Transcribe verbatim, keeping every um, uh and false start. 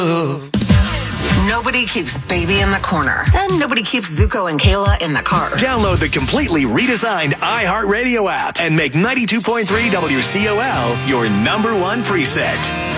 Nobody keeps baby in the corner, and nobody keeps Zuko and Kayla in the car. Download the completely redesigned iHeartRadio app and make ninety-two point three W C O L your number one preset.